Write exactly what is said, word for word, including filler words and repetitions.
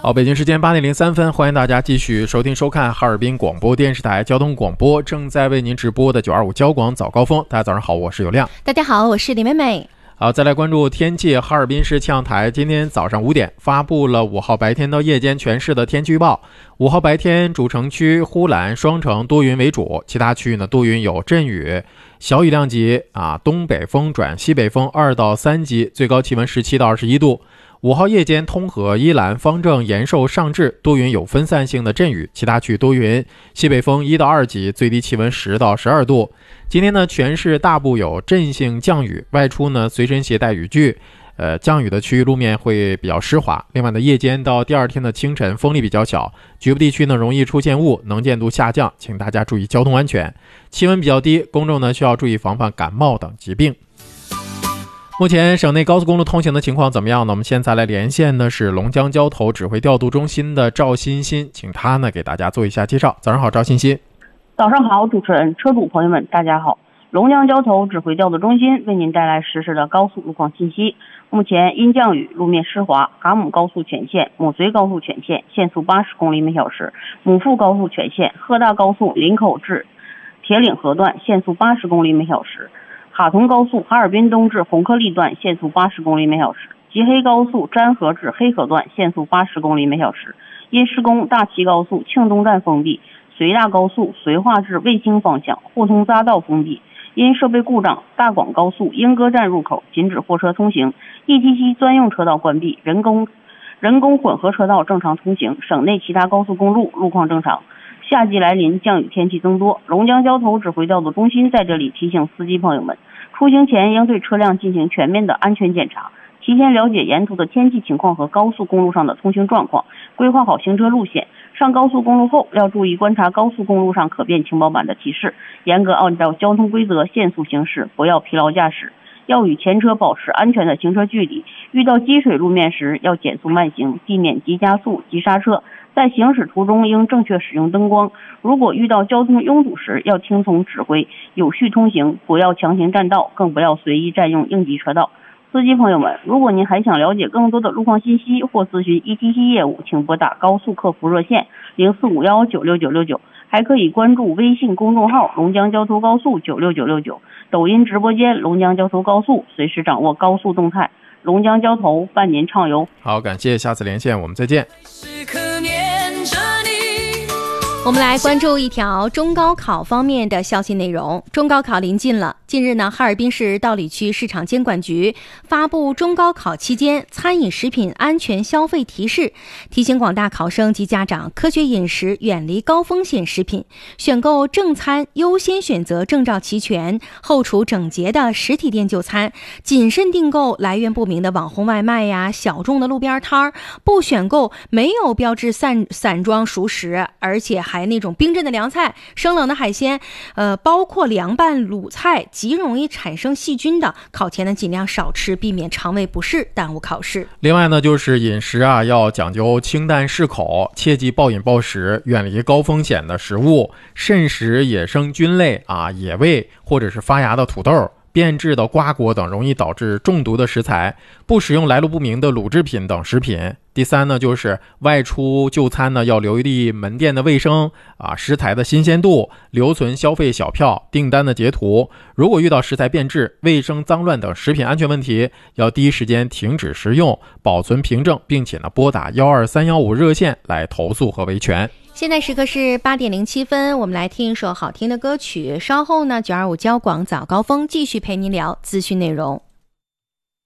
好，北京时间八点零三分，欢迎大家继续收听收看哈尔滨广播电视台交通广播正在为您直播的九二五交广早高峰。大家早上好，我是有亮。 大家好，我是李美美。 好，再来关注天气。哈尔滨市气象台今天早上五点发布了五号白天到夜间全市的天气预报。五号白天主城区呼兰、双城多云为主，其他区域呢多云有阵雨，小雨量级啊，东北风转西北风二到三级，最高气温十七到二十一度。五号夜间通河、依兰、方正、延寿、上志多云有分散性的阵雨，其他区多云，西北风一到二级，最低气温十到十二度。今天呢，全市大部有阵性降雨，外出呢随身携带雨具。呃，降雨的区域路面会比较湿滑。另外呢，夜间到第二天的清晨风力比较小，局部地区呢容易出现雾，能见度下降，请大家注意交通安全。气温比较低，公众呢需要注意防范感冒等疾病。目前省内高速公路通行的情况怎么样呢？我们现在来连线的是龙江交投指挥调度中心的赵欣欣，请他呢给大家做一下介绍。早上好，赵欣欣。 早上好，主持人、车主朋友们，大家好。龙江交投指挥调度中心为您带来实时的高速路况信息。目前因降雨，路面湿滑，嘎姆高速全线、母绥高速全线限速八十公里每小时，母富高速全线、赫大高速林口至铁岭河段限速八十公里每小时。哈通高速哈尔滨东至红颗粒段限速八十公里每小时，吉黑高速詹河至黑河段限速八十公里每小时。因施工，大齐高速庆东站封闭，绥大高速绥化至卫星方向互通匝道封闭。因设备故障，大广高速莺歌站入口禁止货车通行 ，E T C 专用车道关闭，人工人工混合车道正常通行。省内其他高速公路路况正常。夏季来临，降雨天气增多，龙江交投指挥调度中心在这里提醒司机朋友们，出行前应对车辆进行全面的安全检查，提前了解沿途的天气情况和高速公路上的通行状况，规划好行车路线。上高速公路后要注意观察高速公路上可变情报板的提示，严格按照交通规则限速行驶，不要疲劳驾驶，要与前车保持安全的行车距离。遇到积水路面时要减速慢行，避免急加速、急刹车。在行驶途中应正确使用灯光。如果遇到交通拥堵时，要听从指挥，有序通行，不要强行占道，更不要随意占用应急车道。司机朋友们，如果您还想了解更多的路况信息或咨询 E T C 业务，请拨打高速客服热线零四五幺九六九六九，还可以关注微信公众号龙江交投高速九六九六九，抖音直播间龙江交投高速，随时掌握高速动态。龙江交投伴您畅游。 好，感谢，下次连线我们再见。 我们来关注一条中高考方面的消息内容。中高考临近了，近日呢，哈尔滨市道里区市场监管局发布中高考期间餐饮食品安全消费提示，提醒广大考生及家长科学饮食，远离高风险食品，选购正餐优先选择证照齐全、后厨整洁的实体店就餐，谨慎订购来源不明的网红外卖呀、小众的路边摊儿，不选购没有标志散散装熟食，而且还那种冰镇的凉菜、生冷的海鲜，呃，包括凉拌卤菜，极容易产生细菌的，考前呢尽量少吃，避免肠胃不适耽误考试。 另外呢，就是饮食啊要讲究清淡适口，切忌暴饮暴食，远离高风险的食物，慎食野生菌类啊、野味或者是发芽的土豆、变质的瓜果等容易导致中毒的食材，不使用来路不明的卤制品等食品。第三呢，就是外出就餐呢，要留意门店的卫生啊，食材的新鲜度，留存消费小票、订单的截图。如果遇到食材变质、卫生脏乱等食品安全问题，要第一时间停止食用，保存凭证，并且呢拨打幺二三幺五热线来投诉和维权。 现在时刻是八点零七分，我们来听一首好听的歌曲。稍后呢，九二五交广早高峰继续陪您聊资讯内容。